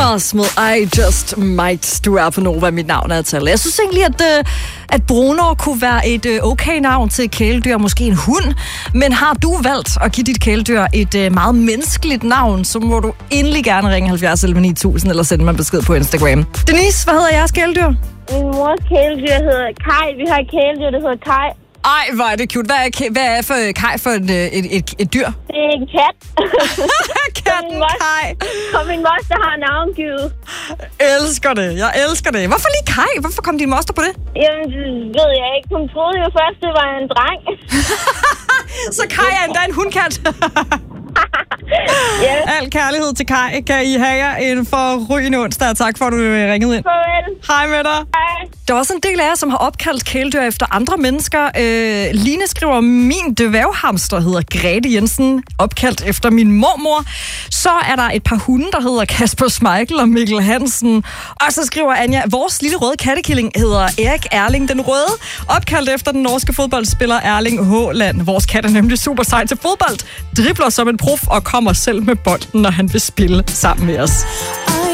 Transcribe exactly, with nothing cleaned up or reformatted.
Thomas med I Just Might. Du er på Nova, mit navn er Tal. Jeg synes egentlig, at, at Bruno kunne være et okay navn til et kæledyr, måske en hund. Men har du valgt at give dit kæledyr et meget menneskeligt navn, så må du endelig gerne ringe halvfjerds elleve ni tusind eller sende mig en besked på Instagram. Denise, hvad hedder jeres kæledyr? Min mors kæledyr hedder Kai. Vi har et kæledyr, der hedder Kai. Ej, hvor er det cute. Hvad er, hvad er for Kai for et, et, et, et dyr? Det er en kat. Katten Kai. Og min moster har navngivet. Elsker det. Jeg elsker det. Hvorfor lige Kai? Hvorfor kom din moster på det? Jamen, det ved jeg ikke. Hun troede jo først, det var en dreng. Så Kai er endda en hundkat. Yes. Al kærlighed til Kai. Kan I have jer en forrygende onsdag, og tak for, at du ringede ind. Farvel. Hej med dig. Hej. Der er også en del af jer, som har opkaldt kæledyr efter andre mennesker. Øh, Line skriver, min dværghamster hedder Grete Jensen, opkaldt efter min mormor. Så er der et par hunde, der hedder Kasper Schmeichel og Mikkel Hansen. Og så skriver Anja, vores lille røde kattekilling hedder Erik Erling den Røde, opkaldt efter den norske fodboldspiller Erling Haaland. Vores kat er nemlig super sej til fodbold, dribler som en prof og kommer selv med bolden, når han vil spille sammen med os.